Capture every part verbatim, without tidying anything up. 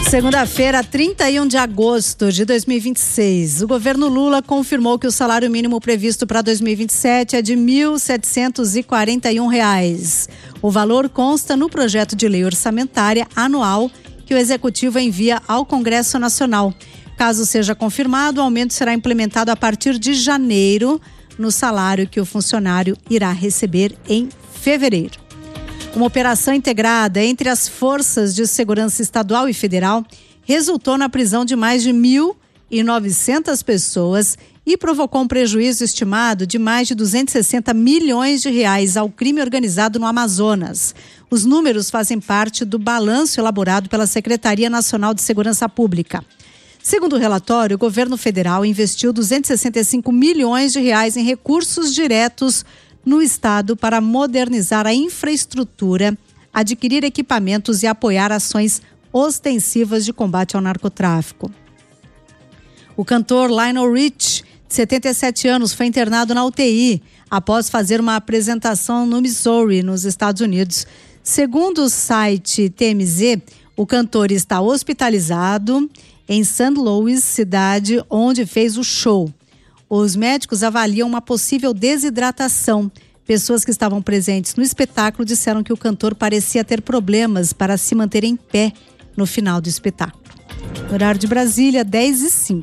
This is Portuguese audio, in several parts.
Segunda-feira, trinta e um de agosto de dois mil e vinte e seis, o governo Lula confirmou que o salário mínimo previsto para dois mil e vinte e sete é de mil setecentos e quarenta e um reais. O valor consta no projeto de lei orçamentária anual que o Executivo envia ao Congresso Nacional. Caso seja confirmado, o aumento será implementado a partir de janeiro no salário que o funcionário irá receber em fevereiro. Uma operação integrada entre as forças de segurança estadual e federal resultou na prisão de mais de mil e novecentas pessoas e provocou um prejuízo estimado de mais de duzentos e sessenta milhões de reais ao crime organizado no Amazonas. Os números fazem parte do balanço elaborado pela Secretaria Nacional de Segurança Pública. Segundo o relatório, o governo federal investiu duzentos e sessenta e cinco milhões de reais em recursos diretos no estado para modernizar a infraestrutura, adquirir equipamentos e apoiar ações ostensivas de combate ao narcotráfico. O cantor Lionel Richie, de setenta e sete anos, foi internado na U T I após fazer uma apresentação no Missouri, nos Estados Unidos. Segundo o site T M Z, o cantor está hospitalizado em Saint Louis, cidade onde fez o show. Os médicos avaliam uma possível desidratação. Pessoas que estavam presentes no espetáculo disseram que o cantor parecia ter problemas para se manter em pé no final do espetáculo. Horário de Brasília, dez e cinco.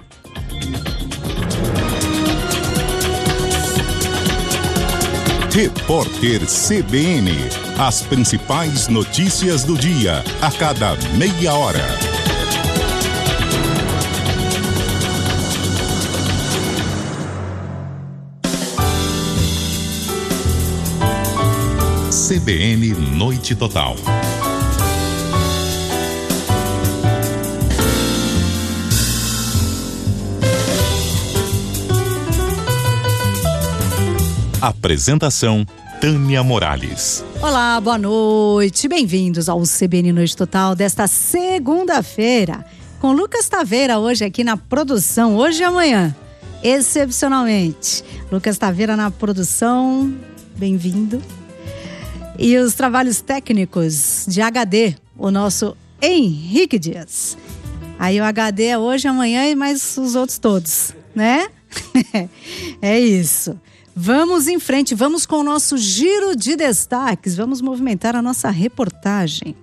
Repórter C B N. As principais notícias do dia, a cada meia hora. C B N Noite Total. Apresentação: Tânia Morales. Olá, boa noite. Bem-vindos ao C B N Noite Total desta segunda-feira, com Lucas Taveira hoje aqui na produção, hoje e amanhã, excepcionalmente. Lucas Taveira na produção, bem-vindo. E os trabalhos técnicos de H D, o nosso Henrique Dias. Aí o H D é hoje, amanhã e mais os outros todos, né? É isso. Vamos em frente, vamos com o nosso giro de destaques, vamos movimentar a nossa reportagem.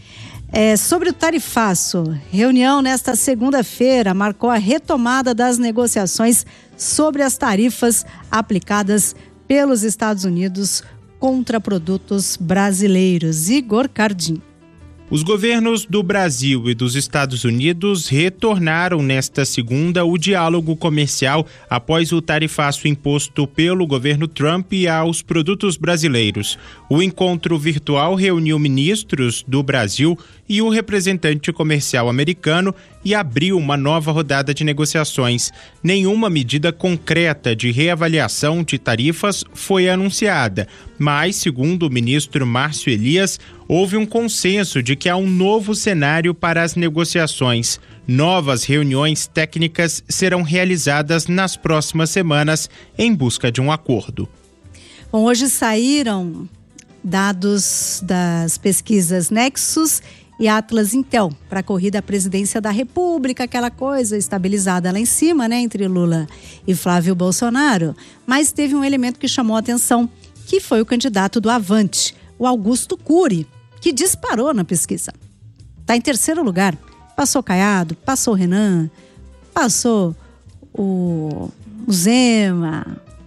É, sobre o tarifaço, reunião nesta segunda-feira marcou a retomada das negociações sobre as tarifas aplicadas pelos Estados Unidos contra produtos brasileiros. Igor Cardim. Os governos do Brasil e dos Estados Unidos retornaram nesta segunda o diálogo comercial após o tarifaço imposto pelo governo Trump aos produtos brasileiros. O encontro virtual reuniu ministros do Brasil e o representante comercial americano e abriu uma nova rodada de negociações. Nenhuma medida concreta de reavaliação de tarifas foi anunciada, mas, segundo o ministro Márcio Elias, houve um consenso de que há um novo cenário para as negociações. Novas reuniões técnicas serão realizadas nas próximas semanas em busca de um acordo. Bom, hoje saíram dados das pesquisas Nexus e Atlas Intel para a corrida à presidência da República, aquela coisa estabilizada lá em cima, né, entre Lula e Flávio Bolsonaro. Mas teve um elemento que chamou a atenção, que foi o candidato do Avante, o Augusto Cury, que disparou na pesquisa. Está em terceiro lugar. Passou Caiado, passou Renan, passou o, o Zema.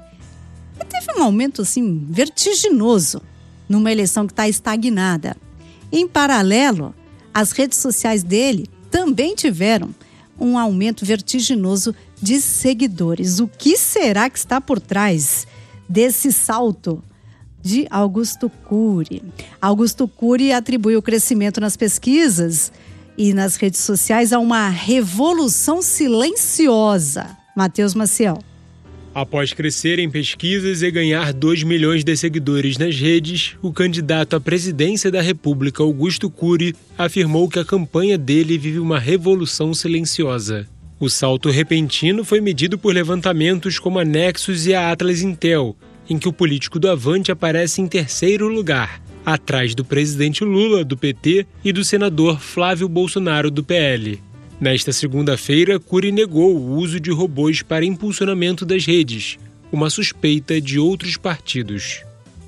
E teve um aumento assim vertiginoso numa eleição que está estagnada. Em paralelo, as redes sociais dele também tiveram um aumento vertiginoso de seguidores. O que será que está por trás desse salto de Augusto Cury? Augusto Cury atribui o crescimento nas pesquisas e nas redes sociais a uma revolução silenciosa. Matheus Maciel. Após crescer em pesquisas e ganhar dois milhões de seguidores nas redes, o candidato à presidência da República, Augusto Cury, afirmou que a campanha dele vive uma revolução silenciosa. O salto repentino foi medido por levantamentos como a Nexus e a Atlas Intel, em que o político do Avante aparece em terceiro lugar. atrás do presidente Lula, do P T, e do senador Flávio Bolsonaro, do P L. Nesta segunda-feira, Cury negou o uso de robôs para impulsionamento das redes, uma suspeita de outros partidos.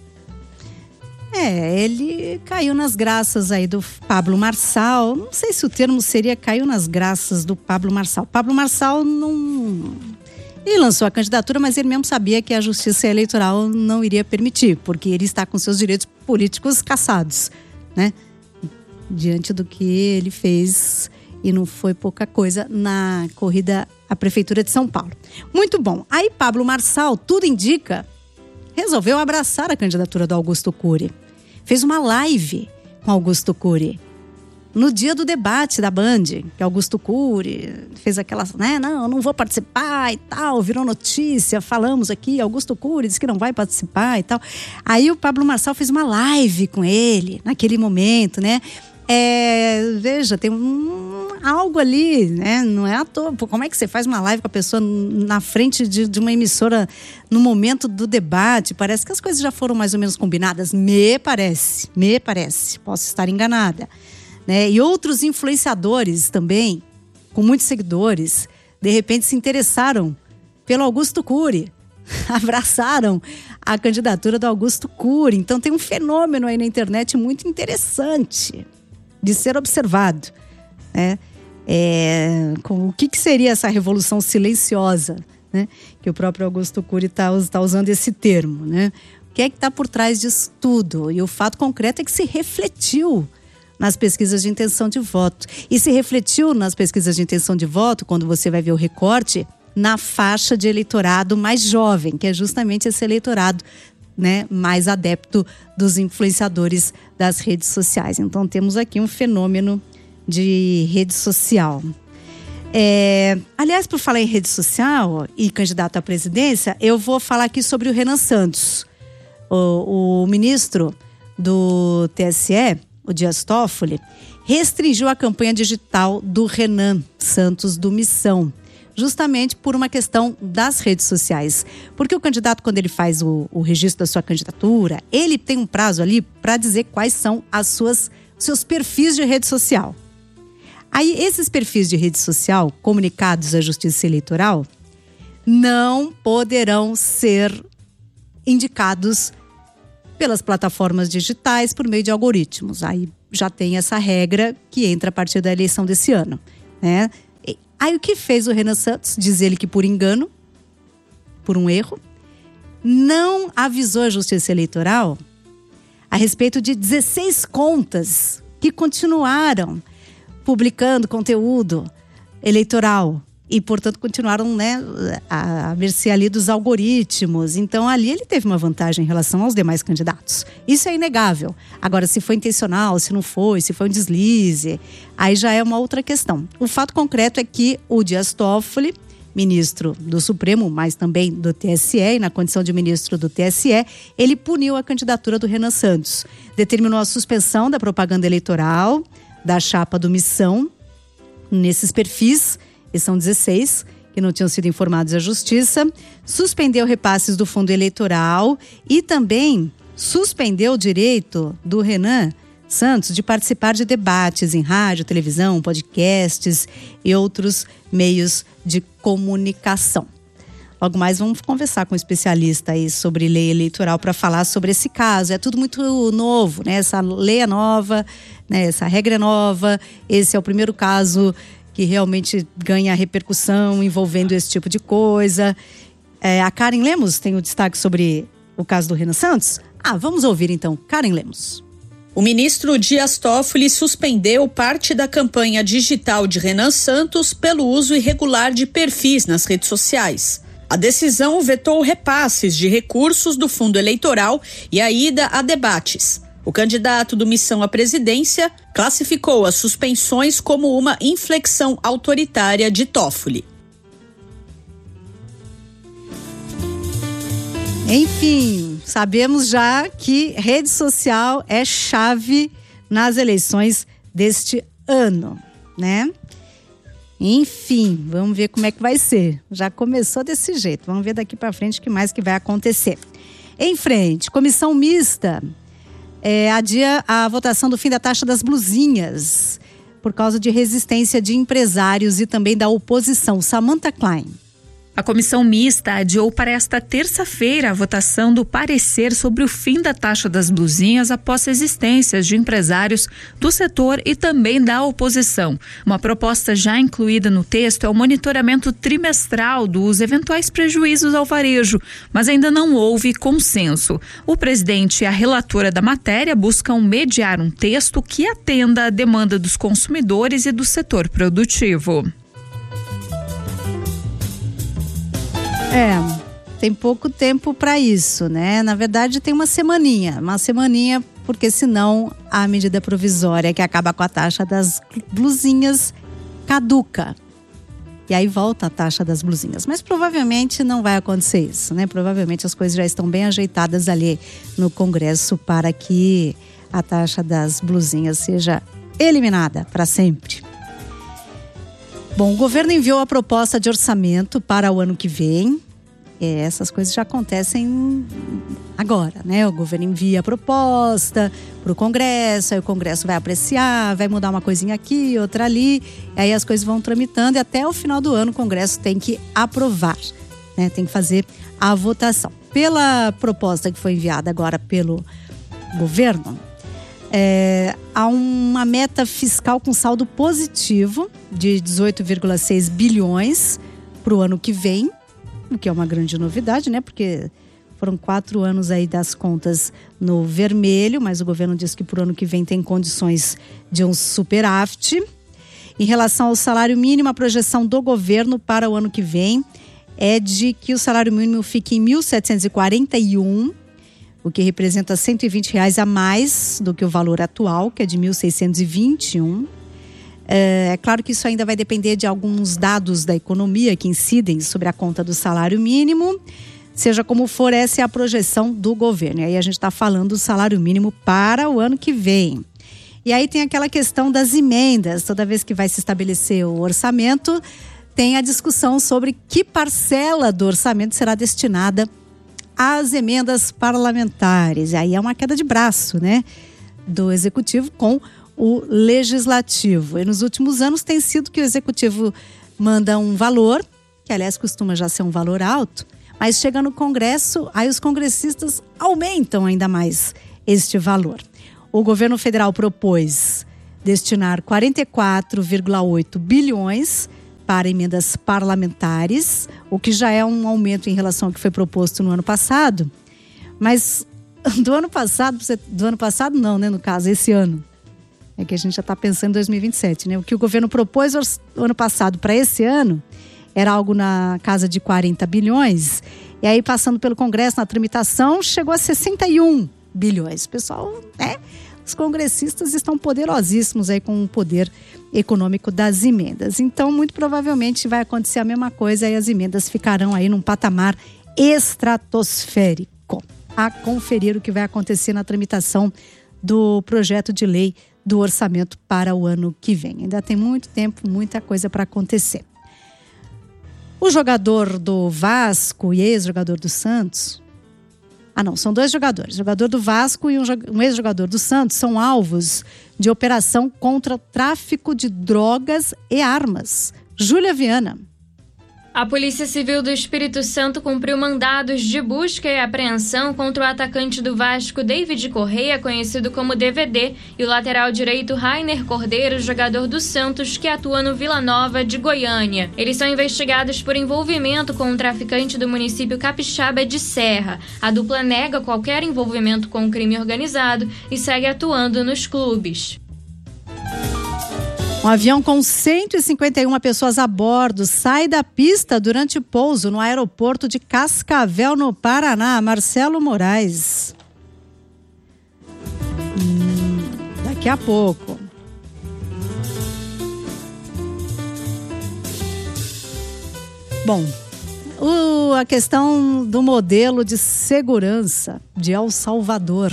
É, ele caiu nas graças aí do Pablo Marçal. Não sei se o termo seria caiu nas graças do Pablo Marçal. Pablo Marçal não... Ele lançou a candidatura, mas ele mesmo sabia que a Justiça Eleitoral não iria permitir, porque ele está com seus direitos políticos cassados, né? Diante do que ele fez, e não foi pouca coisa, na corrida à Prefeitura de São Paulo. Muito bom. Aí Pablo Marçal, tudo indica, resolveu abraçar a candidatura do Augusto Cury. Fez uma live com Augusto Cury. No dia do debate da Band, que Augusto Cury fez aquela, né, não, não vou participar e tal, virou notícia, falamos aqui, Augusto Cury disse que não vai participar e tal. Aí o Pablo Marçal fez uma live com ele, naquele momento, né? É, veja, tem um, algo ali, né? Não é à toa. Pô, como é que você faz uma live com a pessoa na frente de, de uma emissora no momento do debate? Parece que as coisas já foram mais ou menos combinadas. Me parece, me parece. Posso estar enganada. Né? E outros influenciadores também, com muitos seguidores, de repente se interessaram pelo Augusto Cury, abraçaram a candidatura do Augusto Cury. Então tem um fenômeno aí na internet muito interessante de ser observado, né? É, com, o que, que seria essa revolução silenciosa, né? Que o próprio Augusto Cury está tá usando esse termo, né? O que é que está por trás disso tudo? E o fato concreto é que se refletiu nas pesquisas de intenção de voto. E se refletiu nas pesquisas de intenção de voto, quando você vai ver o recorte, na faixa de eleitorado mais jovem, que é justamente esse eleitorado, né, mais adepto dos influenciadores das redes sociais. Então temos aqui um fenômeno de rede social. É, aliás, por falar em rede social e candidato à presidência, eu vou falar aqui sobre o Renan Santos, o, o ministro do T S E, o Dias Toffoli, restringiu a campanha digital do Renan Santos do Missão, justamente por uma questão das redes sociais. Porque o candidato, quando ele faz o, o registro da sua candidatura, ele tem um prazo ali para dizer quais são as suas, seus perfis de rede social. Aí, esses perfis de rede social, comunicados à Justiça Eleitoral, não poderão ser indicados pelas plataformas digitais por meio de algoritmos. Aí já tem essa regra que entra a partir da eleição desse ano, né? Aí o que fez o Renan Santos? Diz ele que por engano, por um erro, não avisou a Justiça Eleitoral a respeito de dezesseis contas que continuaram publicando conteúdo eleitoral e, portanto, continuaram, né, a, a ver-se ali dos algoritmos. Então, ali ele teve uma vantagem em relação aos demais candidatos. Isso é inegável. Agora, se foi intencional, se não foi, se foi um deslize, aí já é uma outra questão. O fato concreto é que o Dias Toffoli, ministro do Supremo, mas também do T S E, e na condição de ministro do T S E, ele puniu a candidatura do Renan Santos. Determinou a suspensão da propaganda eleitoral da chapa do Missão nesses perfis, e são dezesseis, que não tinham sido informados à Justiça, suspendeu repasses do fundo eleitoral e também suspendeu o direito do Renan Santos de participar de debates em rádio, televisão, podcasts e outros meios de comunicação. Logo mais vamos conversar com um especialista aí sobre lei eleitoral para falar sobre esse caso. É tudo muito novo, né? Essa lei é nova, né? Essa regra é nova. Esse é o primeiro caso que realmente ganha repercussão envolvendo esse tipo de coisa. É, a Karen Lemos tem o destaque sobre o caso do Renan Santos? Ah, vamos ouvir então. Karen Lemos. O ministro Dias Toffoli suspendeu parte da campanha digital de Renan Santos pelo uso irregular de perfis nas redes sociais. A decisão vetou repasses de recursos do fundo eleitoral e a ida a debates. O candidato do Missão à presidência classificou as suspensões como uma inflexão autoritária de Toffoli. Enfim, sabemos já que rede social é chave nas eleições deste ano, né? Enfim, vamos ver como é que vai ser. Já começou desse jeito. Vamos ver daqui para frente o que mais que vai acontecer. Em frente, comissão mista é, adia a votação do fim da taxa das blusinhas, por causa de resistência de empresários e também da oposição. Samantha Klein. A comissão mista adiou para esta terça-feira a votação do parecer sobre o fim da taxa das blusinhas após resistências de empresários do setor e também da oposição. Uma proposta já incluída no texto é o monitoramento trimestral dos eventuais prejuízos ao varejo, mas ainda não houve consenso. O presidente e a relatora da matéria buscam mediar um texto que atenda à demanda dos consumidores e do setor produtivo. É, tem pouco tempo para isso, né? Na verdade, tem uma semaninha, uma semaninha, porque senão a medida provisória que acaba com a taxa das blusinhas caduca. E aí volta a taxa das blusinhas. Mas provavelmente não vai acontecer isso, né? Provavelmente as coisas já estão bem ajeitadas ali no Congresso para que a taxa das blusinhas seja eliminada para sempre. Bom, o governo enviou a proposta de orçamento para o ano que vem. É, essas coisas já acontecem agora, né? O governo envia a proposta para o Congresso, aí o Congresso vai apreciar, vai mudar uma coisinha aqui, outra ali, aí as coisas vão tramitando e até o final do ano o Congresso tem que aprovar, né? Tem que fazer a votação. Pela proposta que foi enviada agora pelo governo, É, há uma meta fiscal com saldo positivo de dezoito vírgula seis bilhões para o ano que vem, o que é uma grande novidade, né? Porque foram quatro anos aí das contas no vermelho, mas o governo diz que para o ano que vem tem condições de um superávit. Em relação ao salário mínimo, a projeção do governo para o ano que vem é de que o salário mínimo fique em mil setecentos e quarenta e um, o que representa cento e vinte reais a mais do que o valor atual, que é de mil seiscentos e vinte e um. É claro que isso ainda vai depender de alguns dados da economia que incidem sobre a conta do salário mínimo. Seja como for, essa é a projeção do governo. E aí a gente está falando do salário mínimo para o ano que vem. E aí tem aquela questão das emendas. Toda vez que vai se estabelecer o orçamento, tem a discussão sobre que parcela do orçamento será destinada as emendas parlamentares. E aí é uma queda de braço, né, do executivo com o legislativo. E nos últimos anos tem sido que o executivo manda um valor, que aliás costuma já ser um valor alto, mas chega no Congresso, aí os congressistas aumentam ainda mais este valor. O governo federal propôs destinar quarenta e quatro vírgula oito bilhões para emendas parlamentares, o que já é um aumento em relação ao que foi proposto no ano passado. Mas do ano passado, do ano passado não, né? No caso, esse ano. É que a gente já está pensando em dois mil e vinte e sete, né? O que o governo propôs no ano passado para esse ano era algo na casa de quarenta bilhões. E aí, passando pelo Congresso, na tramitação, chegou a sessenta e um bilhões. Pessoal, né? Os congressistas estão poderosíssimos aí com o poder econômico das emendas. Então, muito provavelmente vai acontecer a mesma coisa e as emendas ficarão aí num patamar estratosférico. A conferir o que vai acontecer na tramitação do projeto de lei do orçamento para o ano que vem. Ainda tem muito tempo, muita coisa para acontecer. O jogador do Vasco e ex-jogador do Santos... Ah, não, são dois jogadores. O jogador do Vasco e um ex-jogador do Santos são alvos de operação contra o tráfico de drogas e armas. Júlia Viana. A Polícia Civil do Espírito Santo cumpriu mandados de busca e apreensão contra o atacante do Vasco, David Correia, conhecido como D V D, e o lateral direito Rainer Cordeiro, jogador do Santos, que atua no Vila Nova de Goiânia. Eles são investigados por envolvimento com um traficante do município capixaba de Serra. A dupla nega qualquer envolvimento com o crime organizado e segue atuando nos clubes. Um avião com cento e cinquenta e uma pessoas a bordo sai da pista durante pouso no aeroporto de Cascavel, no Paraná. Marcelo Moraes. Hum, daqui a pouco. Bom, o, a questão do modelo de segurança de El Salvador.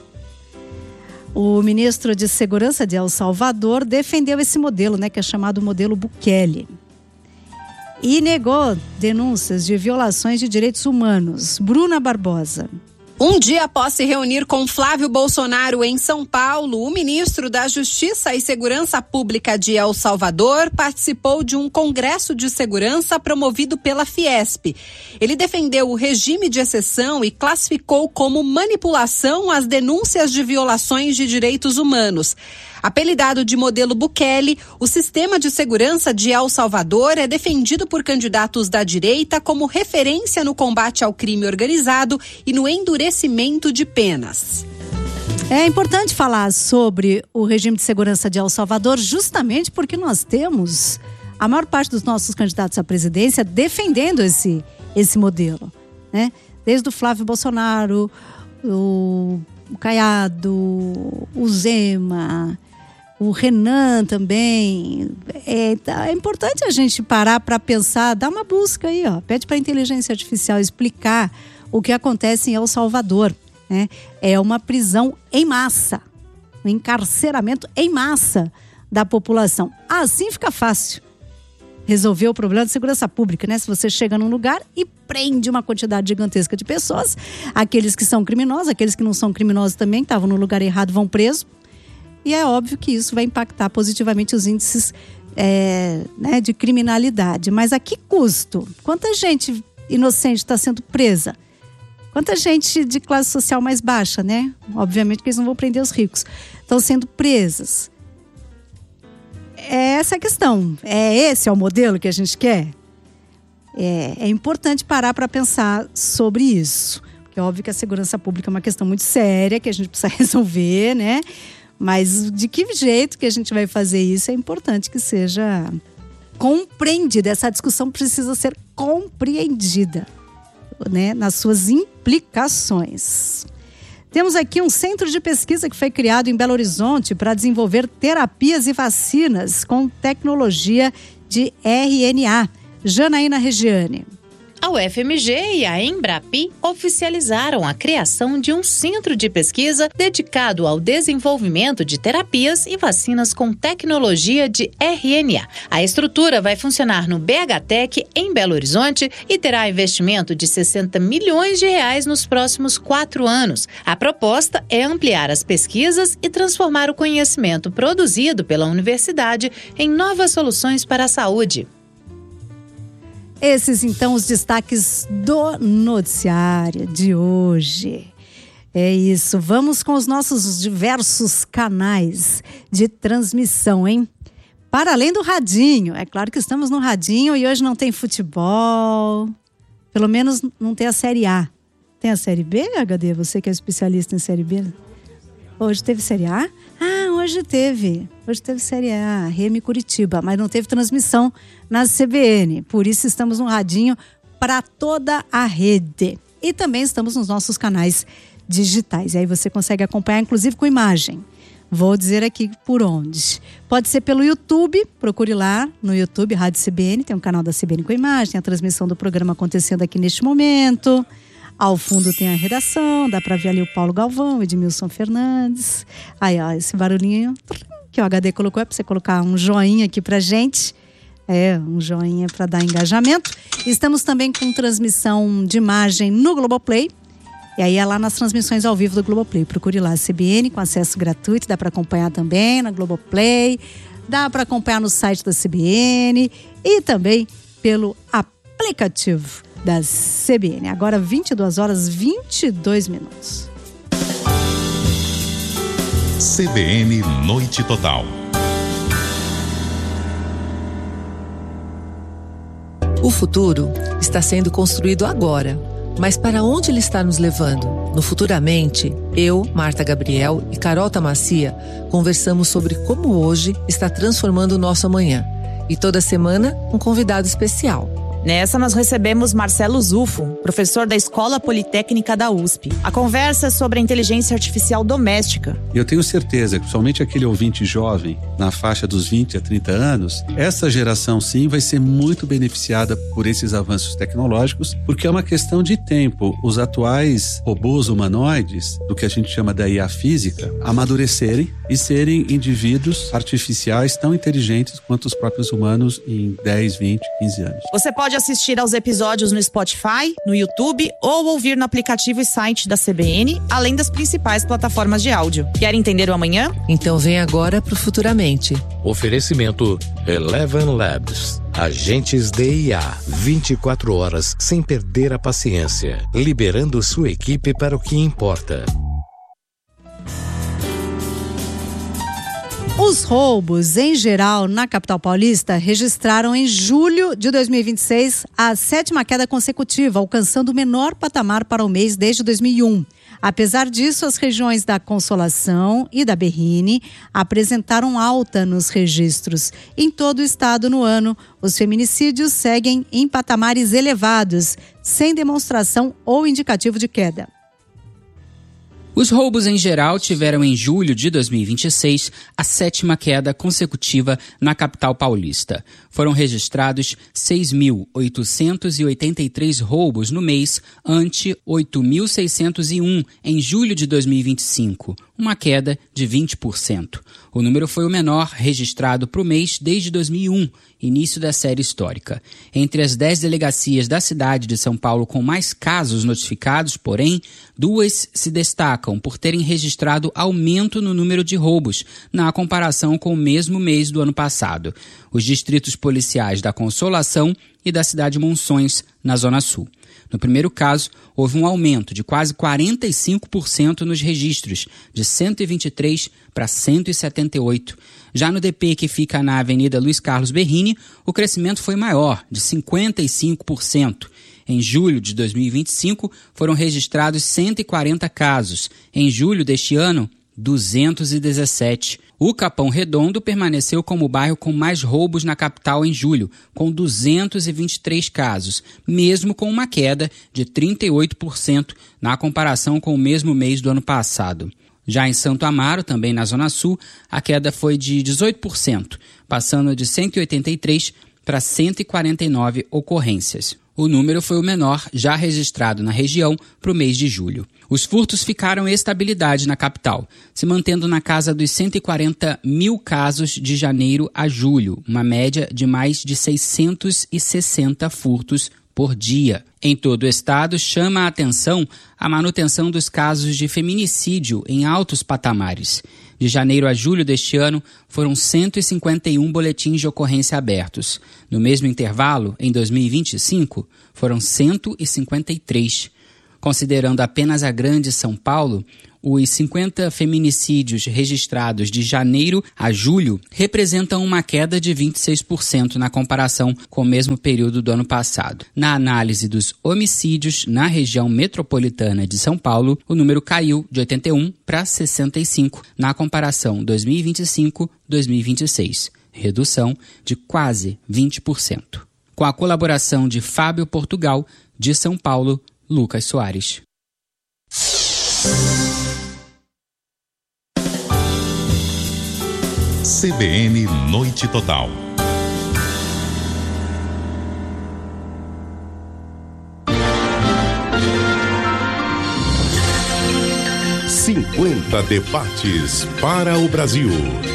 O ministro de Segurança de El Salvador defendeu esse modelo, né, que é chamado modelo Bukele. E negou denúncias de violações de direitos humanos. Bruna Barbosa. Um dia após se reunir com Flávio Bolsonaro em São Paulo, o ministro da Justiça e Segurança Pública de El Salvador participou de um congresso de segurança promovido pela Fiesp. Ele defendeu o regime de exceção e classificou como manipulação as denúncias de violações de direitos humanos. Apelidado de modelo Bukele, o sistema de segurança de El Salvador é defendido por candidatos da direita como referência no combate ao crime organizado e no endurecimento de penas. É importante falar sobre o regime de segurança de El Salvador justamente porque nós temos a maior parte dos nossos candidatos à presidência defendendo esse, esse modelo, né? Desde o Flávio Bolsonaro, o, o Caiado, o Zema, o Renan também. É, é importante a gente parar para pensar, dar uma busca aí, ó. Pede para a inteligência artificial explicar o que acontece em El Salvador, né? É uma prisão em massa, um encarceramento em massa da população. Assim fica fácil resolver o problema de segurança pública, né? Se você chega num lugar e prende uma quantidade gigantesca de pessoas, aqueles que são criminosos, aqueles que não são criminosos também, que estavam no lugar errado, vão presos. E é óbvio que isso vai impactar positivamente os índices é, né, de criminalidade. Mas a que custo? Quanta gente inocente está sendo presa? Quanta gente de classe social mais baixa, né? Obviamente que eles não vão prender os ricos. Estão sendo presas. É essa a questão. É esse é o modelo que a gente quer? É, é importante parar para pensar sobre isso. Porque é óbvio que a segurança pública é uma questão muito séria, que a gente precisa resolver, né? Mas de que jeito que a gente vai fazer isso é importante que seja compreendida. Essa discussão precisa ser compreendida, né, nas suas implicações. Temos aqui um centro de pesquisa que foi criado em Belo Horizonte para desenvolver terapias e vacinas com tecnologia de R N A. Janaína Regiane. A U F M G e a Embrapi oficializaram a criação de um centro de pesquisa dedicado ao desenvolvimento de terapias e vacinas com tecnologia de R N A. A estrutura vai funcionar no B H Tech, em Belo Horizonte, e terá investimento de sessenta milhões de reais nos próximos quatro anos. A proposta é ampliar as pesquisas e transformar o conhecimento produzido pela universidade em novas soluções para a saúde. Esses, então, os destaques do noticiário de hoje. É isso, vamos com os nossos diversos canais de transmissão, hein? Para além do radinho, é claro que estamos no radinho e hoje não tem futebol, pelo menos não tem a Série A. Tem a Série B, H D? Você que é especialista em Série B? Hoje teve Série A? Ah, hoje teve. Hoje teve Série A, Remy Curitiba, mas não teve transmissão na C B N. Por isso estamos no radinho para toda a rede. E também estamos nos nossos canais digitais. E aí você consegue acompanhar, inclusive com imagem. Vou dizer aqui por onde. Pode ser pelo YouTube, procure lá no YouTube, Rádio C B N, tem um canal da C B N com imagem, tem a transmissão do programa acontecendo aqui neste momento. Ao fundo tem a redação, dá para ver ali o Paulo Galvão, Edmilson Fernandes. Aí, ó, esse barulhinho que o H D colocou é para você colocar um joinha aqui pra gente. É, um joinha para dar engajamento. Estamos também com transmissão de imagem no Globoplay. E aí é lá nas transmissões ao vivo do Globoplay. Procure lá a C B N com acesso gratuito, dá para acompanhar também na Globoplay. Dá para acompanhar no site da C B N e também pelo aplicativo da C B N. Agora vinte e duas horas e vinte e dois minutos. C B N Noite Total. O futuro está sendo construído agora. Mas para onde ele está nos levando? No Futuramente, eu, Marta Gabriel e Carol Tamacia conversamos sobre como hoje está transformando o nosso amanhã. E toda semana, um convidado especial. Nessa, nós recebemos Marcelo Zufo, professor da Escola Politécnica da U S P. A conversa é sobre a inteligência artificial doméstica. Eu tenho certeza que, principalmente aquele ouvinte jovem, na faixa dos vinte a trinta anos, essa geração, sim, vai ser muito beneficiada por esses avanços tecnológicos, porque é uma questão de tempo. Os atuais robôs humanoides, do que a gente chama da I A física, amadurecerem e serem indivíduos artificiais tão inteligentes quanto os próprios humanos em dez, vinte, quinze anos. Você pode pode assistir aos episódios no Spotify, no YouTube ou ouvir no aplicativo e site da C B N, além das principais plataformas de áudio. Quer entender o amanhã? Então vem agora pro Futuramente. Oferecimento Eleven Labs. Agentes D I A, vinte e quatro horas sem perder a paciência, liberando sua equipe para o que importa. Os roubos, em geral, na capital paulista, registraram em julho de dois mil e vinte e seis a sétima queda consecutiva, alcançando o menor patamar para o mês desde dois mil e um. Apesar disso, as regiões da Consolação e da Berrini apresentaram alta nos registros. Em todo o estado no ano, os feminicídios seguem em patamares elevados, sem demonstração ou indicativo de queda. Os roubos em geral tiveram em julho de dois mil e vinte e seis a sétima queda consecutiva na capital paulista. Foram registrados seis mil oitocentos e oitenta e três roubos no mês, ante oito mil seiscentos e um em julho de dois mil e vinte e cinco, uma queda de vinte por cento. O número foi o menor registrado para o mês desde dois mil e um, início da série histórica. Entre as dez delegacias da cidade de São Paulo com mais casos notificados, porém, duas se destacam por terem registrado aumento no número de roubos, na comparação com o mesmo mês do ano passado. Os distritos policiais da Consolação e da cidade Monções, na Zona Sul. No primeiro caso, houve um aumento de quase quarenta e cinco por cento nos registros, de cento e vinte e três para cento e setenta e oito. Já no D P, que fica na Avenida Luiz Carlos Berrini, o crescimento foi maior, de cinquenta e cinco por cento. Em julho de dois mil e vinte e cinco, foram registrados cento e quarenta casos. Em julho deste ano, duzentos e dezessete. O Capão Redondo permaneceu como o bairro com mais roubos na capital em julho, com duzentos e vinte e três casos, mesmo com uma queda de trinta e oito por cento na comparação com o mesmo mês do ano passado. Já em Santo Amaro, também na Zona Sul, a queda foi de dezoito por cento, passando de cento e oitenta e três para cento e quarenta e nove ocorrências. O número foi o menor já registrado na região para o mês de julho. Os furtos ficaram em estabilidade na capital, se mantendo na casa dos cento e quarenta mil casos de janeiro a julho, uma média de mais de seiscentos e sessenta furtos por dia. Em todo o estado, chama a atenção a manutenção dos casos de feminicídio em altos patamares. De janeiro a julho deste ano, foram cento e cinquenta e um boletins de ocorrência abertos. No mesmo intervalo, em dois mil e vinte e cinco, foram cento e cinquenta e três. Considerando apenas a Grande São Paulo, os cinquenta feminicídios registrados de janeiro a julho representam uma queda de vinte e seis por cento na comparação com o mesmo período do ano passado. Na análise dos homicídios na região metropolitana de São Paulo, o número caiu de oitenta e um para sessenta e cinco na comparação dois mil e vinte e cinco a dois mil e vinte e seis, redução de quase vinte por cento. Com a colaboração de Fábio Portugal, de São Paulo, Lucas Soares. C B N Noite Total. cinquenta debates para o Brasil.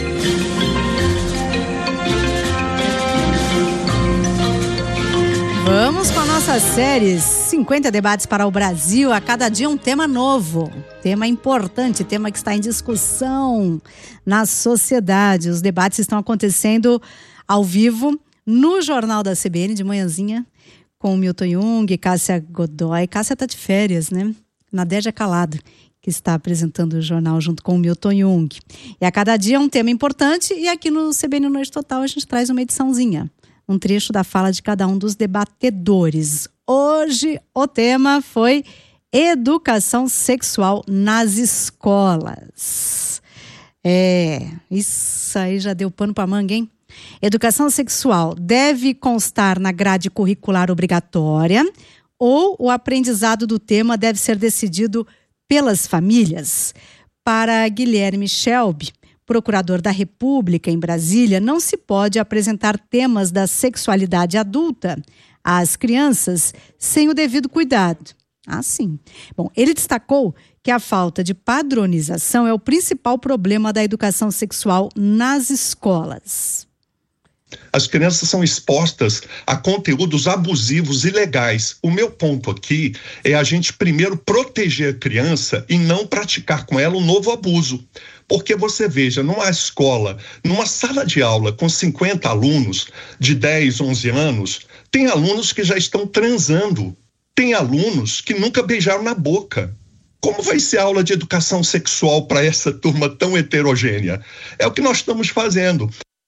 Vamos com a nossa série cinquenta debates para o Brasil. A cada dia um tema novo, tema importante, tema que está em discussão na sociedade. Os debates estão acontecendo ao vivo no Jornal da C B N de manhãzinha com o Milton Jung, Cássia Godoy. Cássia está de férias, né? Nadéja Calado, que está apresentando o jornal junto com o Milton Jung. E a cada dia um tema importante, e aqui no C B N Noite Total a gente traz uma ediçãozinha, um trecho da fala de cada um dos debatedores. Hoje o tema foi educação sexual nas escolas. É, isso aí já deu pano para manga, hein? Educação sexual deve constar na grade curricular obrigatória ou o aprendizado do tema deve ser decidido pelas famílias? Para Guilherme Shelby, procurador da República em Brasília, não se pode apresentar temas da sexualidade adulta às crianças sem o devido cuidado. Ah, sim. Bom, ele destacou que a falta de padronização é o principal problema da educação sexual nas escolas. As crianças são expostas a conteúdos abusivos e ilegais. O meu ponto aqui é a gente primeiro proteger a criança e não praticar com ela um novo abuso. Porque você veja, numa escola, numa sala de aula com cinquenta alunos de dez, onze anos, tem alunos que já estão transando, tem alunos que nunca beijaram na boca. Como vai ser a aula de educação sexual para essa turma tão heterogênea? É o que nós estamos fazendo.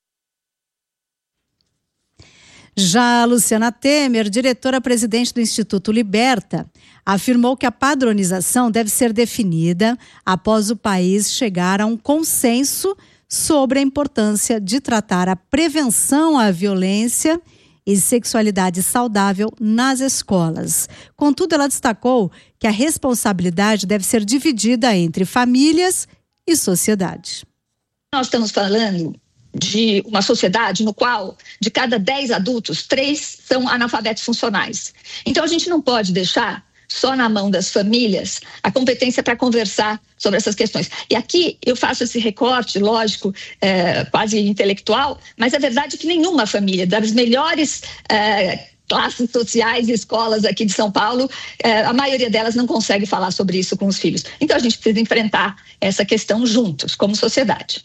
Já a Luciana Temer, diretora-presidente do Instituto Liberta, afirmou que a padronização deve ser definida após o país chegar a um consenso sobre a importância de tratar a prevenção à violência e sexualidade saudável nas escolas. Contudo, ela destacou que a responsabilidade deve ser dividida entre famílias e sociedade. Nós estamos falando de uma sociedade no qual, de cada dez adultos, três são analfabetos funcionais. Então, a gente não pode deixar só na mão das famílias a competência para conversar sobre essas questões. E aqui eu faço esse recorte, lógico, é, quase intelectual, mas é verdade que nenhuma família, das melhores é, classes sociais e escolas aqui de São Paulo, é, a maioria delas não consegue falar sobre isso com os filhos. Então, a gente precisa enfrentar essa questão juntos, como sociedade.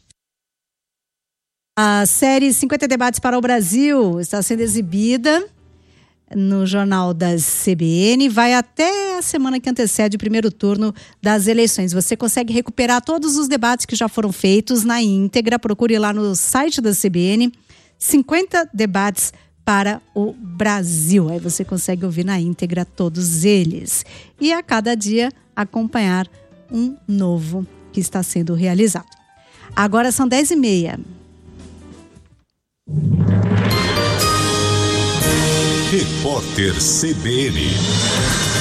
A série cinquenta Debates para o Brasil está sendo exibida no Jornal da C B N, vai até a semana que antecede o primeiro turno das eleições. Você consegue recuperar todos os debates que já foram feitos na íntegra. Procure lá no site da C B N, cinquenta Debates para o Brasil. Aí você consegue ouvir na íntegra todos eles. E a cada dia acompanhar um novo que está sendo realizado. Agora são dez e meia. Repórter C B N.